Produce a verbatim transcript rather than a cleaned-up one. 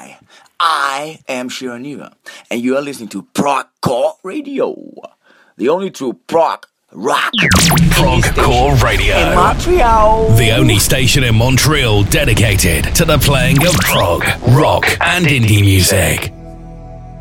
Hi, I am Sharon Neva, and you are listening to Progcore Radio, the only true prog rock Progcore Radio in Montreal. The only station in Montreal dedicated to the playing of prog, rock, and indie music.